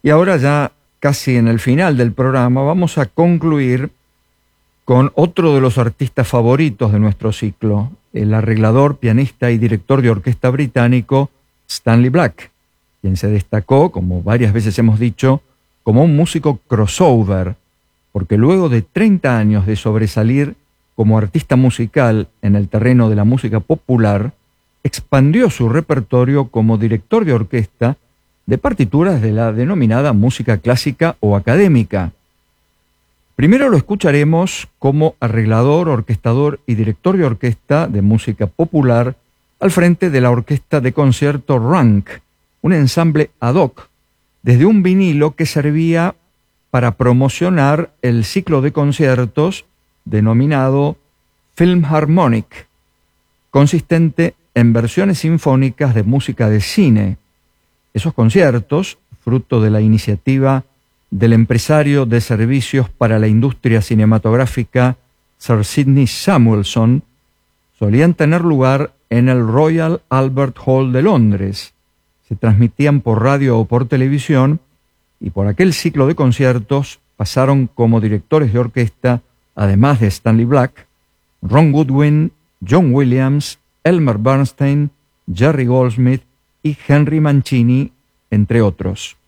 Y ahora ya casi en el final del programa vamos a concluir con otro de los artistas favoritos de nuestro ciclo, el arreglador, pianista y director de orquesta británico Stanley Black, quien se destacó, como varias veces hemos dicho, como un músico crossover, porque luego de 30 años de sobresalir como artista musical en el terreno de la música popular, expandió su repertorio como director de orquesta de partituras de la denominada música clásica o académica. Primero lo escucharemos como arreglador, orquestador y director de orquesta de música popular al frente de la orquesta de concierto Rank, un ensamble ad hoc, desde un vinilo que servía para promocionar el ciclo de conciertos denominado Philharmonic, consistente en versiones sinfónicas de música de cine. Esos conciertos, fruto de la iniciativa del empresario de servicios para la industria cinematográfica Sir Sidney Samuelson, solían tener lugar en el Royal Albert Hall de Londres. Se transmitían por radio o por televisión y por aquel ciclo de conciertos pasaron como directores de orquesta, además de Stanley Black, Ron Goodwin, John Williams, Elmer Bernstein, Jerry Goldsmith y Henry Mancini, entre otros.